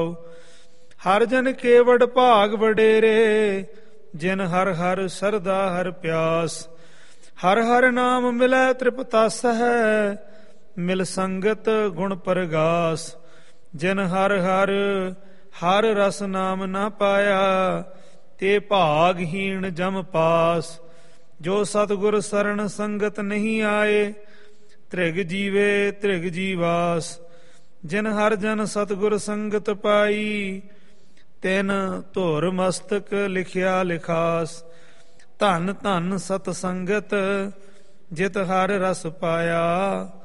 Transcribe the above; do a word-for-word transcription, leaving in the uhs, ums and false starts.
ਹਰ ਜਨ ਕੇਵੜ ਭਾਗ ਵਡੇਰੇ, ਜਿਨ ਹਰ ਹਰ ਸਰਦਾ ਹਰ ਪਿਆਸ। ਹਰ ਹਰ ਨਾਮ ਮਿਲੈ ਤ੍ਰਿਪਤਸ ਹੈ, ਮਿਲ ਸੰਗਤ ਗੁਣ ਪਰਗਾਸ। ਜਿਨ ਹਰ ਹਰ ਹਰ ਰਸ ਨਾਮ ਨਾ ਪਾਇਆ, ਤੇ ਭਾਗਹੀਣ ਜਮ ਪਾਸ। ਜੋ ਸਤਿਗੁਰ ਸਰਣ ਸੰਗਤ ਨਹੀਂ ਆਏ, ਤ੍ਰਿਗ ਜੀਵੇ ਤ੍ਰਿਗ ਜੀਵਾਸ। ਜਿਨ ਹਰ ਜਨ ਸਤਿਗੁਰ ਸੰਗਤ ਪਾਈ, ਤਿਨ ਧੁਰ ਮਸਤਕ ਲਿਖਿਆ ਲਿਖਾਸ। ਧਨ ਧਨ ਸਤ ਸੰਗਤ, ਜਿਤ ਹਰ ਰਸ ਪਾਇਆ।